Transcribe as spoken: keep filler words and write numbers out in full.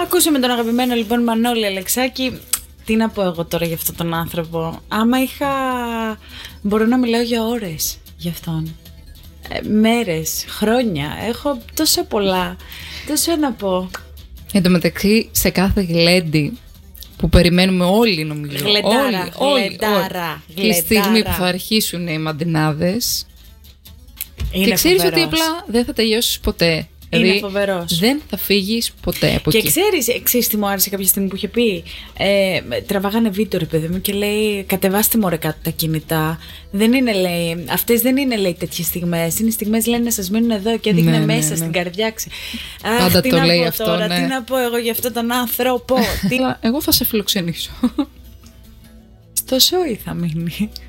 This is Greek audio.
Ακούσαμε τον αγαπημένο λοιπόν Μανώλη Αλεξάκη. Τι να πω εγώ τώρα για αυτόν τον άνθρωπο. Άμα είχα... Μπορώ να μιλάω για ώρες για αυτόν. Ε, μέρες, χρόνια. Έχω τόσα πολλά. Τόσο να πω. Εν τω μεταξύ, σε κάθε γλέντι που περιμένουμε όλοι, νομίζω. Γλεντάρα, όλοι, γλεντάρα, όλοι. Και η στιγμή που θα αρχίσουν οι μαντινάδες. Είναι και ξέρεις φοβερός. ότι απλά δεν θα τελειώσεις ποτέ. Είναι Δηλαδή, φοβερός. δεν θα φύγεις ποτέ από Και εκεί. ξέρεις, ξέρεις τι μου άρεσε κάποια στιγμή που είχε πει. Ε, τραβάγανε βίντεο, ρε παιδί μου, και λέει: κατεβάστε μωρέ κάτω τα κινητά. Δεν είναι, λέει, αυτές δεν είναι, λέει, τέτοιες στιγμές. Είναι στιγμές, λένε, να σας μείνουν εδώ και έδειχνε Ναι, ναι, μέσα ναι. στην καρδιά. Ξε... Πάντα Αχ, τι το να λέει πω αυτό, τώρα, ναι. τι να πω εγώ για αυτόν τον άνθρωπο. τι... Αλλά εγώ θα σε φιλοξενήσω. Στο σόι θα μείνει.